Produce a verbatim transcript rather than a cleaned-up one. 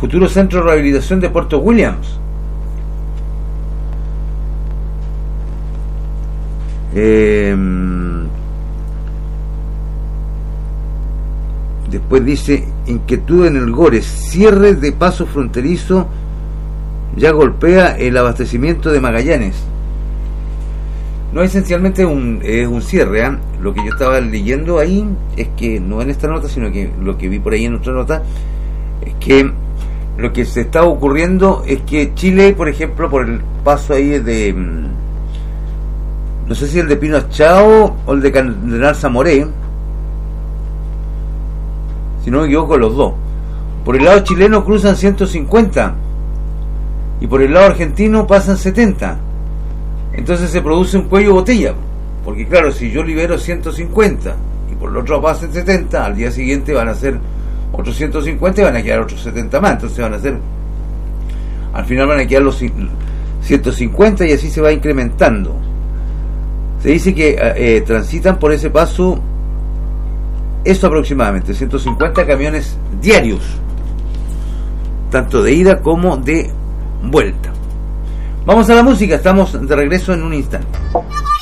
futuro centro de rehabilitación de Puerto Williams. Eh, después dice: inquietud en el Gores, cierre de paso fronterizo ya golpea el abastecimiento de Magallanes. No, esencialmente un, es un cierre, ¿eh? Lo que yo estaba leyendo ahí es que, no en esta nota, sino que lo que vi por ahí en otra nota, es que lo que se está ocurriendo es que Chile, por ejemplo, por el paso ahí de, no sé si el de Pino Achao o el de Cardenal Zamoré, si no me equivoco, los dos. Por el lado chileno cruzan ciento cincuenta y por el lado argentino pasan setenta. Entonces se produce un cuello de botella, porque claro, si yo libero ciento cincuenta y por el otro pasan setenta, al día siguiente van a ser otros ciento cincuenta y van a quedar otros setenta más. Entonces van a ser, al final van a quedar los ciento cincuenta y así se va incrementando. Se dice que eh, transitan por ese paso eso aproximadamente ciento cincuenta camiones diarios, tanto de ida como de vuelta. Vamos a la música, estamos de regreso en un instante.